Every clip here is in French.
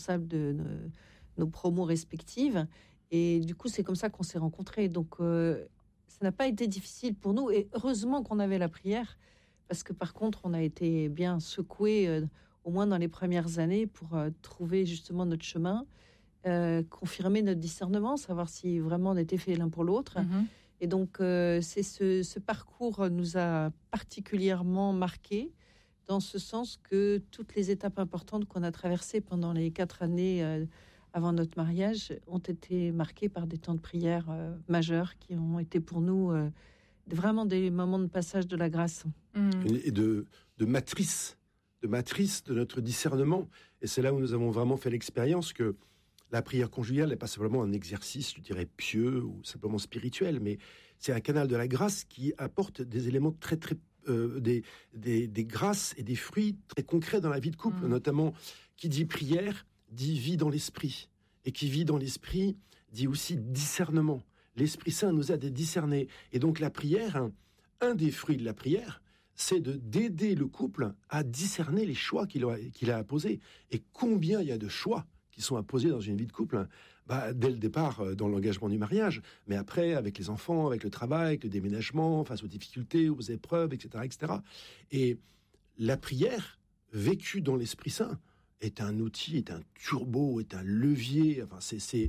de nos promos respectives. Et du coup, c'est comme ça qu'on s'est rencontrés. Donc, ça n'a pas été difficile pour nous. Et heureusement qu'on avait la prière, parce que par contre, on a été bien secoués, au moins dans les premières années, pour trouver justement notre chemin, confirmer notre discernement, savoir si vraiment on était fait l'un pour l'autre. Mm-hmm. Et donc, c'est ce parcours nous a particulièrement marqués, dans ce sens que toutes les étapes importantes qu'on a traversées pendant les 4 années avant notre mariage ont été marquées par des temps de prière majeurs qui ont été pour nous vraiment des moments de passage de la grâce. Et de matrice de notre discernement. Et c'est là où nous avons vraiment fait l'expérience que la prière conjugale n'est pas simplement un exercice, je dirais, pieux ou simplement spirituel, mais c'est un canal de la grâce qui apporte des éléments très, très des grâces et des fruits très concrets dans la vie de couple, notamment qui dit prière, dit vie dans l'esprit. Et qui vit dans l'esprit dit aussi discernement. L'Esprit Saint nous a de discerner. Et donc la prière, un des fruits de la prière, c'est d'aider le couple à discerner les choix qu'il a à poser. Et combien il y a de choix qui sont à poser dans une vie de couple, dès le départ, dans l'engagement du mariage, mais après, avec les enfants, avec le travail, avec le déménagement, face aux difficultés, aux épreuves, etc., etc. Et la prière, vécue dans l'Esprit Saint, est un outil, est un turbo, est un levier. Enfin,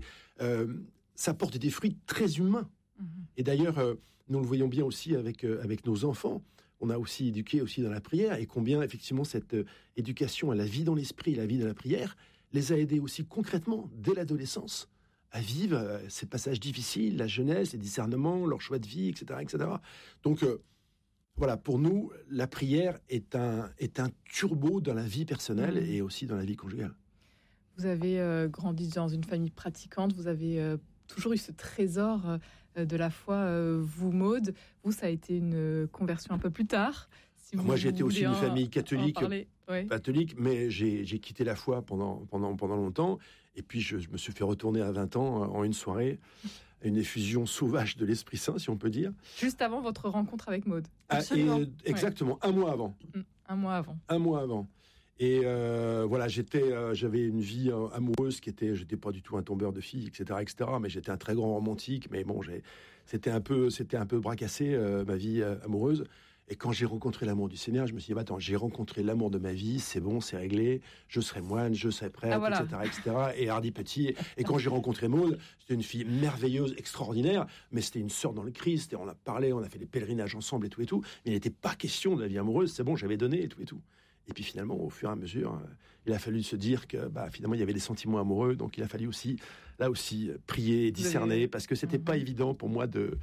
ça porte des fruits très humains. Mmh. Et d'ailleurs, nous le voyons bien aussi avec nos enfants. On a aussi éduqué aussi dans la prière, et combien effectivement cette éducation à la vie dans l'esprit, la vie de la prière, les a aidés aussi concrètement dès l'adolescence à vivre ces passages difficiles, la jeunesse, les discernements, leur choix de vie, etc., etc. Donc voilà, pour nous, la prière est un turbo dans la vie personnelle et aussi dans la vie conjugale. Vous avez grandi dans une famille pratiquante, vous avez toujours eu ce trésor de la foi, vous, Maud. Vous, ça a été une conversion un peu plus tard. Moi, j'ai été aussi une famille catholique, mais j'ai quitté la foi pendant longtemps. Et puis, je me suis fait retourner à 20 ans en une soirée. Une effusion sauvage de l'Esprit Saint, si on peut dire. Juste avant votre rencontre avec Maud. Exactement, un mois avant. Un mois avant. Et voilà, j'avais une vie amoureuse j'étais pas du tout un tombeur de filles, etc., mais j'étais un très grand romantique. Mais bon, c'était un peu bracassé ma vie amoureuse. Et quand j'ai rencontré l'amour du Seigneur, je me suis dit, attends, j'ai rencontré l'amour de ma vie, c'est bon, c'est réglé, je serai moine, je serai prêtre, etc., et hardi petit. Et quand j'ai rencontré Maud, c'était une fille merveilleuse, extraordinaire, mais c'était une sœur dans le Christ, et on a parlé, on a fait des pèlerinages ensemble et tout, mais il n'était pas question de la vie amoureuse, c'est bon, j'avais donné et tout. Et puis finalement, au fur et à mesure, il a fallu se dire que finalement, il y avait des sentiments amoureux, donc il a fallu aussi, là aussi, prier, discerner, parce que c'était pas évident pour moi de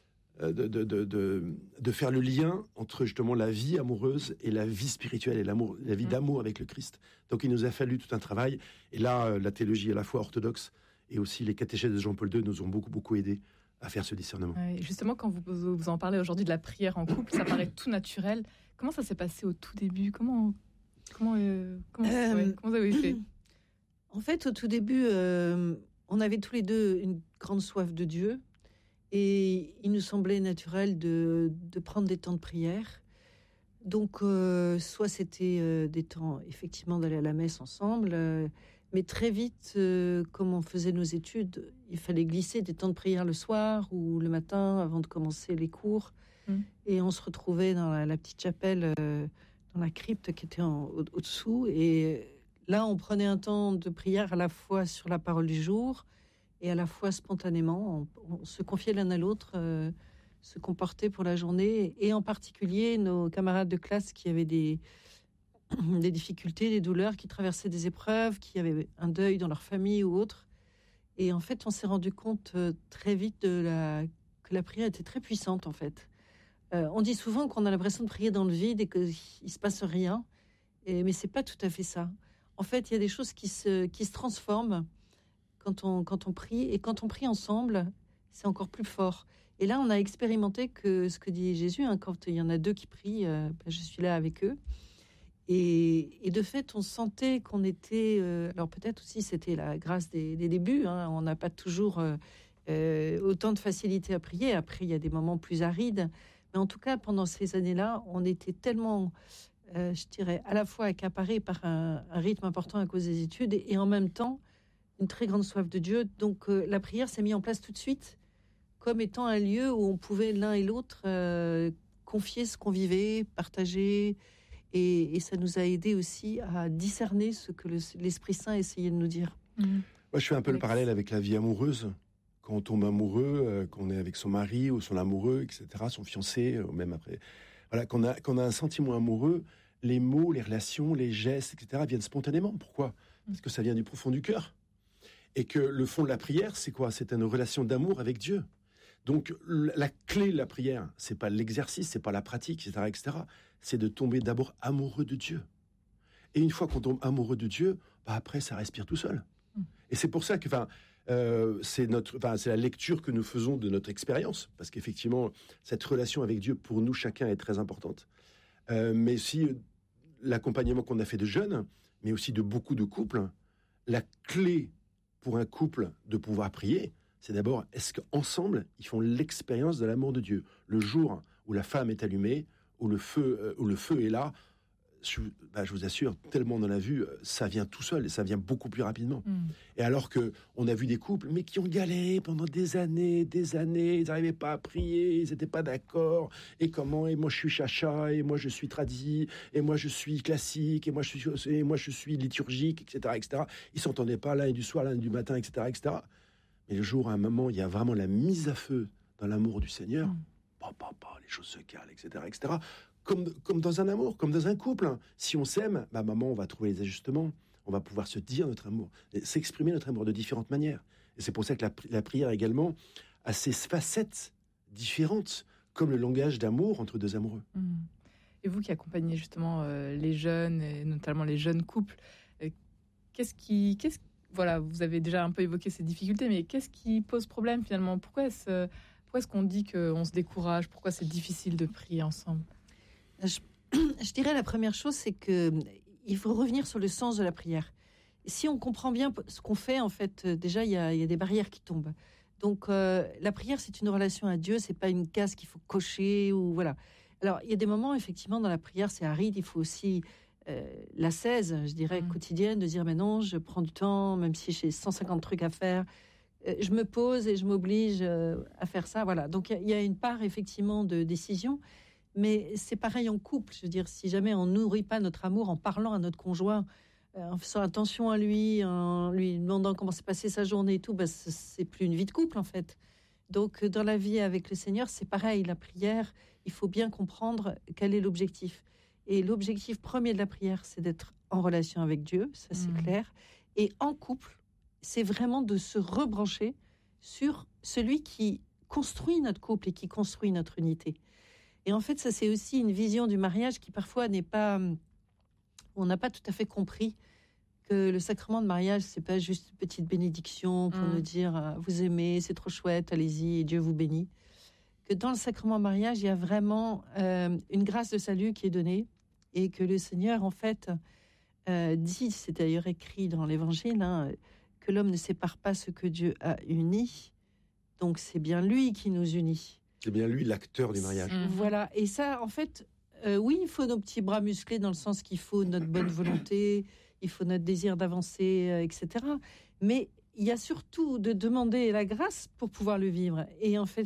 faire le lien entre justement la vie amoureuse et la vie spirituelle et la vie d'amour avec le Christ. Donc il nous a fallu tout un travail. Et là, la théologie à la fois orthodoxe et aussi les catéchèses de Jean-Paul II nous ont beaucoup aidés à faire ce discernement. Ouais, justement, quand vous en parlez aujourd'hui de la prière en couple, ça paraît tout naturel. Comment ça s'est passé au tout début ? Comment vous avez fait ? En fait, au tout début, on avait tous les deux une grande soif de Dieu. Et il nous semblait naturel de prendre des temps de prière. Donc, soit c'était des temps, effectivement, d'aller à la messe ensemble, mais très vite, comme on faisait nos études, il fallait glisser des temps de prière le soir ou le matin avant de commencer les cours. Et on se retrouvait dans la petite chapelle, dans la crypte qui était au-dessous. Et là, on prenait un temps de prière à la fois sur la parole du jour, et à la fois spontanément, on se confiait l'un à l'autre, se comportait pour la journée, et en particulier nos camarades de classe qui avaient des difficultés, des douleurs, qui traversaient des épreuves, qui avaient un deuil dans leur famille ou autre. Et en fait, on s'est rendu compte très vite que la prière était très puissante, en fait. On dit souvent qu'on a l'impression de prier dans le vide et qu'il ne se passe rien, mais ce n'est pas tout à fait ça. En fait, il y a des choses qui se transforment quand on prie, et quand on prie ensemble, c'est encore plus fort. Et là, on a expérimenté que ce que dit Jésus, quand il y en a deux qui prient, je suis là avec eux. Et de fait, on sentait qu'on était... alors peut-être aussi, c'était la grâce des débuts. On n'a pas toujours autant de facilité à prier. Après, il y a des moments plus arides. Mais en tout cas, pendant ces années-là, on était tellement je dirais, à la fois accaparé par un rythme important à cause des études et en même temps une très grande soif de Dieu. Donc la prière s'est mise en place tout de suite comme étant un lieu où on pouvait l'un et l'autre confier ce qu'on vivait, partager. Et ça nous a aidé aussi à discerner ce que l'Esprit Saint essayait de nous dire. Moi, je fais un peu le parallèle avec la vie amoureuse. Quand on tombe amoureux, qu'on est avec son mari ou son amoureux, etc., son fiancé, ou même après, voilà, qu'on a un sentiment amoureux, les mots, les relations, les gestes, etc., viennent spontanément. Pourquoi ? Parce que ça vient du profond du cœur. Et que le fond de la prière, c'est quoi ? C'est une relation d'amour avec Dieu. Donc, la clé de la prière, c'est pas l'exercice, c'est pas la pratique, etc., c'est de tomber d'abord amoureux de Dieu. Et une fois qu'on tombe amoureux de Dieu, après, ça respire tout seul. Et c'est pour ça que, c'est la lecture que nous faisons de notre expérience, parce qu'effectivement, cette relation avec Dieu, pour nous, chacun, est très importante. Mais aussi, l'accompagnement qu'on a fait de jeunes, mais aussi de beaucoup de couples, la clé pour un couple de pouvoir prier, c'est d'abord, est-ce qu'ensemble, ils font l'expérience de l'amour de Dieu ? Le jour où la flamme est allumée, où le feu est là, je vous assure, tellement on en a vu, ça vient tout seul et ça vient beaucoup plus rapidement. Et alors qu'on a vu des couples, mais qui ont galéré pendant des années, ils n'arrivaient pas à prier, ils n'étaient pas d'accord, et comment, et moi je suis chacha, et moi je suis tradi, et moi je suis classique, et moi je suis liturgique, etc. Ils ne s'entendaient pas, l'un est du soir, l'un est du matin, etc. Mais le jour, à un moment, il y a vraiment la mise à feu dans l'amour du Seigneur, les choses se calent, etc. Comme dans un amour, comme dans un couple. Si on s'aime, maman, on va trouver les ajustements. On va pouvoir se dire notre amour, s'exprimer notre amour de différentes manières. Et c'est pour ça que la prière également a ses facettes différentes, comme le langage d'amour entre deux amoureux. Et vous qui accompagnez justement les jeunes, et notamment les jeunes couples, voilà, vous avez déjà un peu évoqué ces difficultés, mais qu'est-ce qui pose problème finalement ? Pourquoi est-ce qu'on dit qu'on se décourage ? Pourquoi c'est difficile de prier ensemble ? Je dirais la première chose, c'est qu'il faut revenir sur le sens de la prière. Et si on comprend bien ce qu'on fait, en fait, déjà, il y a des barrières qui tombent. Donc, la prière, c'est une relation à Dieu, c'est pas une case qu'il faut cocher, ou voilà. Alors, il y a des moments, effectivement, dans la prière, c'est aride, il faut aussi l'ascèse, je dirais, quotidienne, de dire, mais non, je prends du temps, même si j'ai 150 trucs à faire, je me pose et je m'oblige à faire ça, voilà. Donc, il y a une part, effectivement, de décision. Mais c'est pareil en couple, je veux dire, si jamais on nourrit pas notre amour en parlant à notre conjoint, en faisant attention à lui, en lui demandant comment s'est passée sa journée et tout, c'est plus une vie de couple en fait. Donc dans la vie avec le Seigneur, c'est pareil, la prière, il faut bien comprendre quel est l'objectif. Et l'objectif premier de la prière, c'est d'être en relation avec Dieu, ça c'est clair. Et en couple, c'est vraiment de se rebrancher sur celui qui construit notre couple et qui construit notre unité. Et en fait, ça, c'est aussi une vision du mariage qui parfois on n'a pas tout à fait compris que le sacrement de mariage, c'est pas juste une petite bénédiction pour nous dire vous aimez, c'est trop chouette, allez-y, et Dieu vous bénit. Que dans le sacrement de mariage, il y a vraiment une grâce de salut qui est donnée et que le Seigneur, en fait, dit, c'est d'ailleurs écrit dans l'Évangile, que l'homme ne sépare pas ce que Dieu a uni. Donc, c'est bien lui qui nous unit. C'est bien lui l'acteur du mariage. Voilà, et ça, en fait, oui, il faut nos petits bras musclés dans le sens qu'il faut notre bonne volonté, il faut notre désir d'avancer, etc. Mais il y a surtout de demander la grâce pour pouvoir le vivre. Et en fait,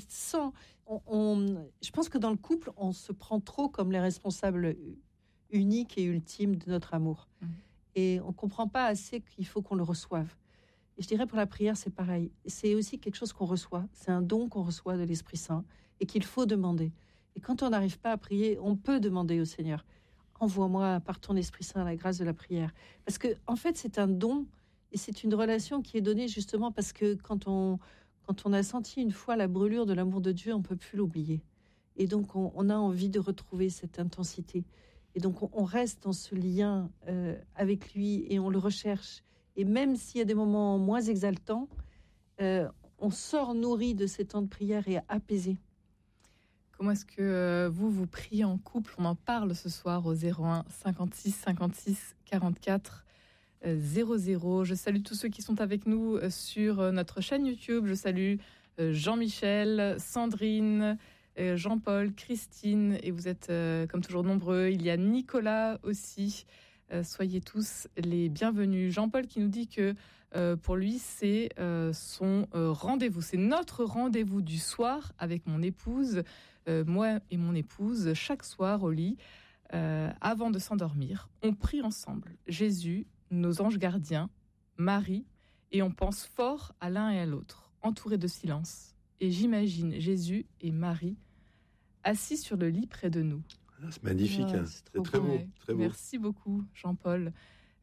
je pense que dans le couple, on se prend trop comme les responsables uniques et ultimes de notre amour. Et on ne comprend pas assez qu'il faut qu'on le reçoive. Et je dirais pour la prière, c'est pareil. C'est aussi quelque chose qu'on reçoit. C'est un don qu'on reçoit de l'Esprit Saint et qu'il faut demander. Et quand on n'arrive pas à prier, on peut demander au Seigneur, envoie-moi par ton Esprit Saint la grâce de la prière. Parce que, en fait, c'est un don et c'est une relation qui est donnée justement parce que quand on a senti une fois la brûlure de l'amour de Dieu, on ne peut plus l'oublier. Et donc, on a envie de retrouver cette intensité. Et donc, on reste dans ce lien avec lui et on le recherche. Et même s'il y a des moments moins exaltants, on sort nourri de ces temps de prière et apaisé. Comment est-ce que vous priez en couple ? On en parle ce soir au 01 56 56 44 00. Je salue tous ceux qui sont avec nous sur notre chaîne YouTube. Je salue Jean-Michel, Sandrine, Jean-Paul, Christine, et vous êtes comme toujours nombreux. Il y a Nicolas aussi. Soyez tous les bienvenus. Jean-Paul qui nous dit que pour lui, c'est son rendez-vous. C'est notre rendez-vous du soir avec mon épouse, moi et mon épouse, chaque soir au lit, avant de s'endormir. On prie ensemble. Jésus, nos anges gardiens, Marie, et on pense fort à l'un et à l'autre, entourés de silence. Et j'imagine Jésus et Marie assis sur le lit près de nous. C'est magnifique, Ouais, hein. c'est Très beau, Ouais. très beau. Merci beaucoup, Jean-Paul.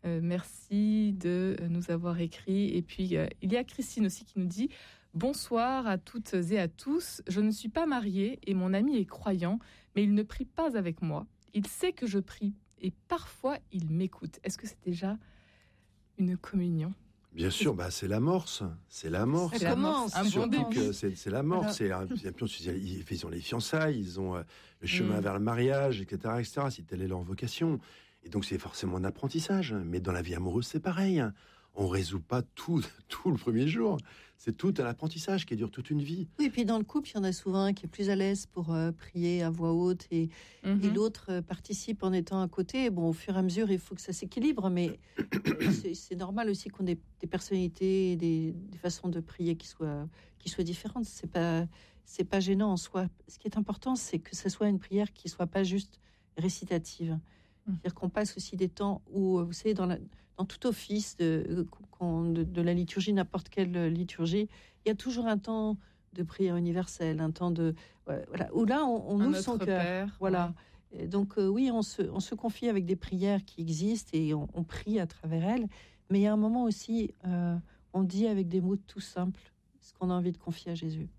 Merci de nous avoir écrit. Et puis, il y a Christine aussi qui nous dit « Bonsoir à toutes et à tous. Je ne suis pas mariée et mon ami est croyant, mais il ne prie pas avec moi. Il sait que je prie et parfois il m'écoute. » Est-ce que c'est déjà une communion ? Bien sûr, c'est l'amorce. C'est l'amorce. Ça commence. Un bon Surtout début. que c'est l'amorce. Voilà. Ils ont les fiançailles, ils ont le chemin vers le mariage, etc., si telle est leur vocation. Et donc, c'est forcément un apprentissage. Mais dans la vie amoureuse, c'est pareil. On ne résout pas tout le premier jour. C'est tout un apprentissage qui dure toute une vie. Oui, et puis dans le couple, il y en a souvent un qui est plus à l'aise pour prier à voix haute et l'autre participe en étant à côté. Bon, au fur et à mesure, il faut que ça s'équilibre, mais c'est normal aussi qu'on ait des personnalités, des façons de prier qui soient différentes. C'est pas gênant en soi. Ce qui est important, c'est que ce soit une prière qui soit pas juste récitative. C'est-à-dire qu'on passe aussi des temps où, vous savez, dans tout office de la liturgie, n'importe quelle liturgie, il y a toujours un temps de prière universelle, un temps de voilà, où là on ouvre son cœur, voilà. Ouais. Et donc oui, on se confie avec des prières qui existent et on prie à travers elles, mais il y a un moment aussi, on dit avec des mots tout simples ce qu'on a envie de confier à Jésus.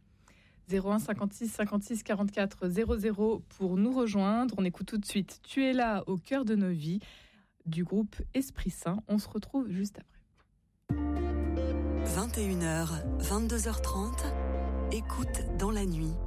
01 56 56 44 00 pour nous rejoindre. On écoute tout de suite Tu es là au cœur de nos vies du groupe Esprit Saint. On se retrouve juste après. 21h, 22h30, écoute dans la nuit.